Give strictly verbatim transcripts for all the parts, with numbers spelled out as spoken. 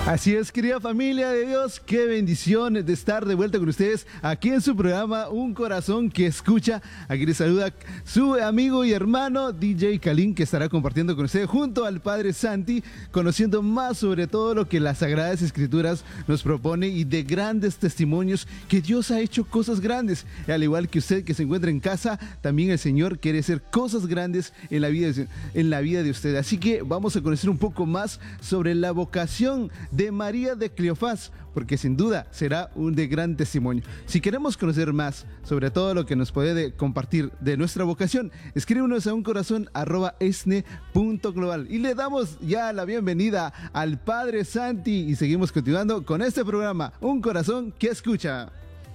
Así es, querida familia de Dios, qué bendición de estar de vuelta con ustedes aquí en su programa Un Corazón que Escucha. Aquí les saluda su amigo y hermano D J Kalin, que estará compartiendo con ustedes junto al Padre Santi, conociendo más sobre todo lo que las Sagradas Escrituras nos propone y de grandes testimonios que Dios ha hecho cosas grandes. Y al igual que usted que se encuentra en casa, también el Señor quiere hacer cosas grandes en la vida de, en la vida de usted. Así que vamos a conocer un poco más sobre la vocación de María de Cleofás, porque sin duda será un de gran testimonio. Si queremos conocer más sobre todo lo que nos puede compartir de nuestra vocación, escríbenos a un corazón arroba esne punto global y le damos ya la bienvenida al Padre Santi y seguimos continuando con este programa Un Corazón que Escucha.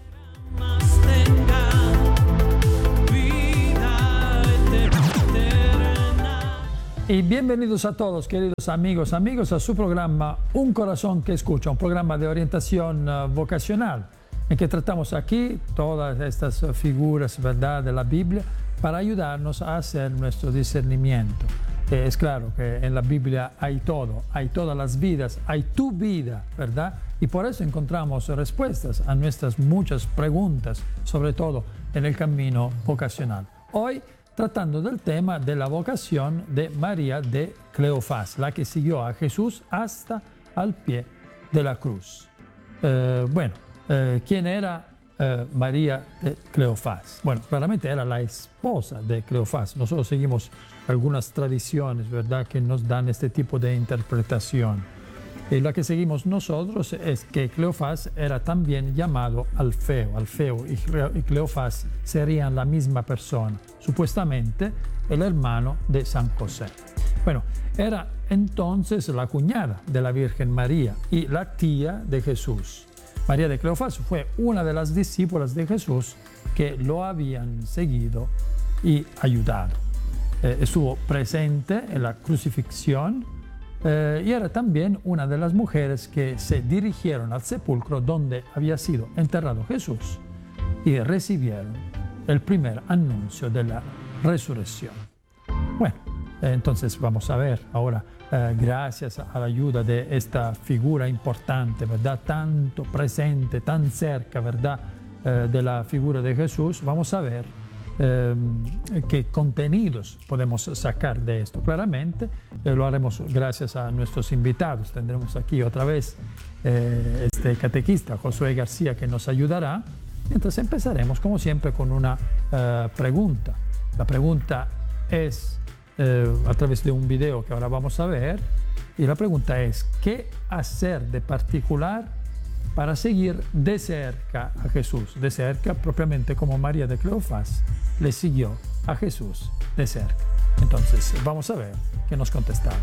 Y bienvenidos a todos, queridos amigos, amigos, a su programa Un Corazón que Escucha, un programa de orientación uh, vocacional, en que tratamos aquí todas estas uh, figuras, ¿verdad?, de la Biblia, para ayudarnos a hacer nuestro discernimiento. Eh, es claro que en la Biblia hay todo, hay todas las vidas, hay tu vida, ¿verdad? Y por eso encontramos respuestas a nuestras muchas preguntas, sobre todo en el camino vocacional. Hoy, tratando del tema de la vocación de María de Cleofás, la que siguió a Jesús hasta al pie de la cruz. Eh, bueno, eh, ¿quién era eh, María de Cleofás? Bueno, claramente era la esposa de Cleofás. Nosotros seguimos algunas tradiciones, ¿verdad?, que nos dan este tipo de interpretación. Y la que seguimos nosotros es que Cleofás era también llamado Alfeo. Alfeo y Cleofás serían la misma persona, supuestamente el hermano de San José. Bueno, era entonces la cuñada de la Virgen María y la tía de Jesús. María de Cleofás fue una de las discípulas de Jesús que lo habían seguido y ayudado. Eh, estuvo presente en la crucifixión, Eh, y era también una de las mujeres que se dirigieron al sepulcro donde había sido enterrado Jesús y recibieron el primer anuncio de la resurrección. Bueno, eh, entonces vamos a ver ahora, eh, gracias a la ayuda de esta figura importante, ¿verdad?, tanto presente, tan cerca, ¿verdad?, eh, de la figura de Jesús, vamos a ver Eh, qué contenidos podemos sacar de esto. Claramente eh, lo haremos gracias a nuestros invitados. Tendremos aquí otra vez eh, este catequista Josué García, que nos ayudará. Entonces empezaremos como siempre con una eh, pregunta. La pregunta es eh, a través de un video que ahora vamos a ver, y la pregunta es: ¿qué hacer de particular para seguir de cerca a Jesús? De cerca, propiamente como María de Cleofás le siguió a Jesús de cerca. Entonces, vamos a ver qué nos contestaron.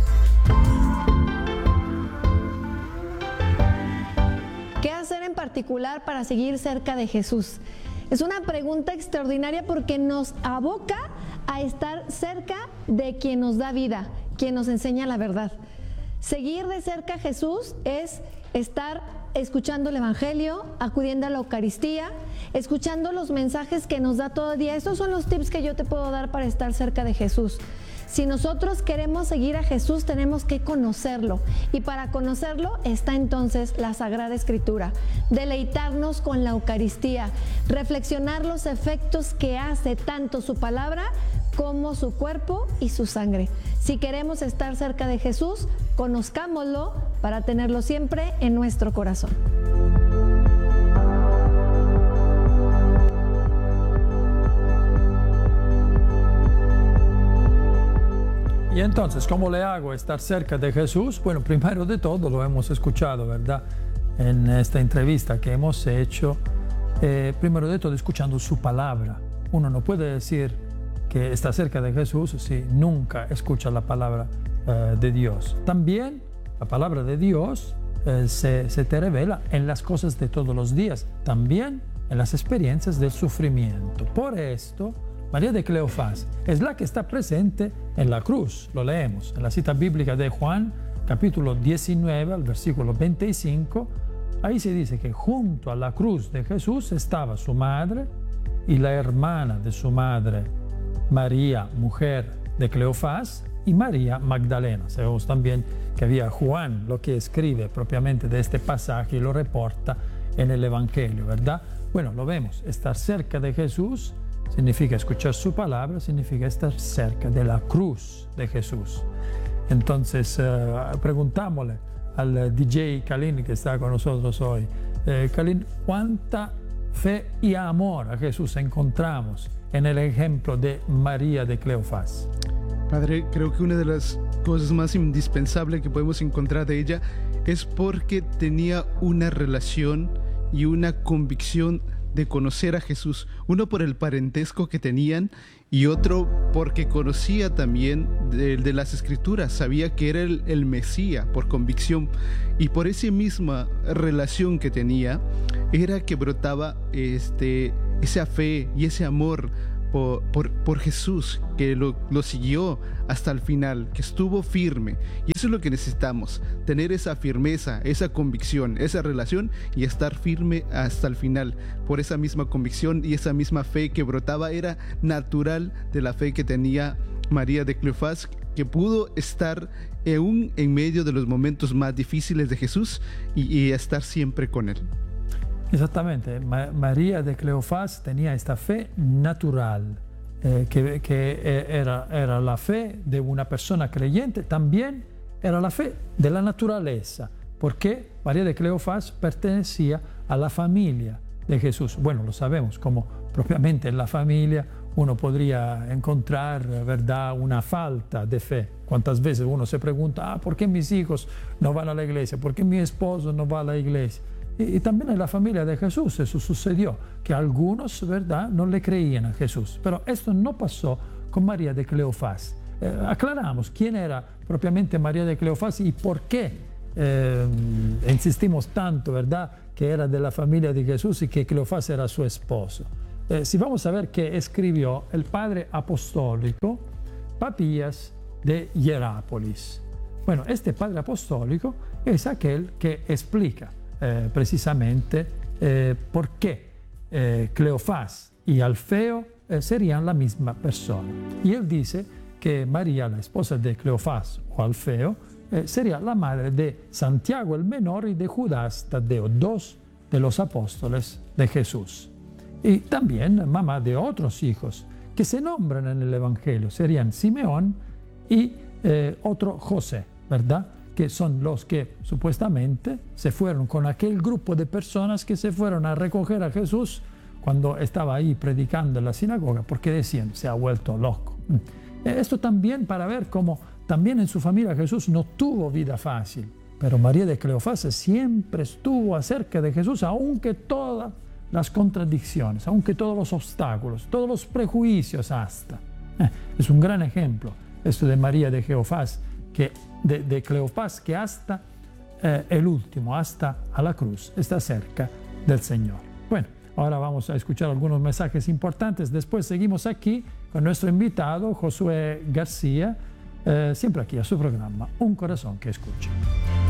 ¿Qué hacer en particular para seguir cerca de Jesús? Es una pregunta extraordinaria porque nos aboca a estar cerca de quien nos da vida, quien nos enseña la verdad. Seguir de cerca a Jesús es estar escuchando el Evangelio, acudiendo a la Eucaristía, escuchando los mensajes que nos da todo el día. Estos son los tips que yo te puedo dar para estar cerca de Jesús. Si nosotros queremos seguir a Jesús, tenemos que conocerlo. Y para conocerlo está entonces la Sagrada Escritura. Deleitarnos con la Eucaristía, reflexionar los efectos que hace tanto su palabra como su cuerpo y su sangre. Si queremos estar cerca de Jesús, conozcámoslo para tenerlo siempre en nuestro corazón. Y entonces, ¿cómo le hago estar cerca de Jesús? Bueno, primero de todo lo hemos escuchado, ¿verdad?, en esta entrevista que hemos hecho. Eh, primero de todo, escuchando su palabra. Uno no puede decir que está cerca de Jesús si nunca escucha la palabra eh, de Dios. También la palabra de Dios eh, se, se te revela en las cosas de todos los días, también en las experiencias del sufrimiento. Por esto, María de Cleofás es la que está presente en la cruz. Lo leemos en la cita bíblica de Juan, capítulo diecinueve, al versículo veinticinco. Ahí se dice que junto a la cruz de Jesús estaba su madre y la hermana de su madre, María, mujer de Cleofás, y María Magdalena. Sabemos también que había Juan, lo que escribe propiamente de este pasaje y lo reporta en el Evangelio, ¿verdad? Bueno, lo vemos, estar cerca de Jesús significa escuchar su palabra, significa estar cerca de la cruz de Jesús. Entonces, uh, preguntámosle al D J Kalin que está con nosotros hoy, eh, Kalin, ¿cuánta fe y amor a Jesús encontramos en el ejemplo de María de Cleofás? Padre, creo que una de las cosas más indispensables que podemos encontrar de ella es porque tenía una relación y una convicción de conocer a Jesús, uno por el parentesco que tenían y otro porque conocía también de, de las Escrituras, sabía que era el, el Mesías por convicción, y por esa misma relación que tenía era que brotaba este, esa fe y ese amor Por, por, por Jesús, que lo, lo siguió hasta el final, que estuvo firme. Y eso es lo que necesitamos, tener esa firmeza, esa convicción, esa relación y estar firme hasta el final. Por esa misma convicción y esa misma fe que brotaba era natural de la fe que tenía María de Cleofás, que pudo estar aún en medio de los momentos más difíciles de Jesús y, y estar siempre con él. Exactamente, Ma- María de Cleofás tenía esta fe natural, eh, que, que era, era la fe de una persona creyente, también era la fe de la naturaleza, porque María de Cleofás pertenecía a la familia de Jesús. Bueno, lo sabemos, como propiamente en la familia uno podría encontrar, ¿verdad?, una falta de fe. ¿Cuántas veces uno se pregunta, ah, ¿por qué mis hijos no van a la iglesia? ¿Por qué mi esposo no va a la iglesia? Y, y también en la familia de Jesús eso sucedió, que algunos, ¿verdad?, no le creían a Jesús. Pero esto no pasó con María de Cleofás. Eh, aclaramos quién era propiamente María de Cleofás y por qué eh, insistimos tanto, ¿verdad?, que era de la familia de Jesús y que Cleofás era su esposo. Eh, si vamos a ver qué escribió el padre apostólico Papías de Hierápolis. Bueno, este padre apostólico es aquel que explica eh, precisamente eh, por qué eh, Cleofás y Alfeo eh, serían la misma persona. Y él dice que María, la esposa de Cleofás o Alfeo, eh, sería la madre de Santiago el menor y de Judas Tadeo, dos de los apóstoles de Jesús. Y también mamá de otros hijos que se nombran en el Evangelio, serían Simeón y eh, otro José, ¿verdad?, que son los que supuestamente se fueron con aquel grupo de personas que se fueron a recoger a Jesús cuando estaba ahí predicando en la sinagoga, porque decían, se ha vuelto loco. Esto también para ver cómo también en su familia Jesús no tuvo vida fácil, pero María de Cleofás siempre estuvo acerca de Jesús, aunque todas las contradicciones, aunque todos los obstáculos, todos los prejuicios hasta. Eh, es un gran ejemplo esto de María de Cleofás, que, de, de Cleofás, que hasta eh, el último, hasta a la cruz, está cerca del Señor. Bueno, ahora vamos a escuchar algunos mensajes importantes. Después seguimos aquí con nuestro invitado, Josué García, eh, siempre aquí a su programa Un Corazón que Escucha.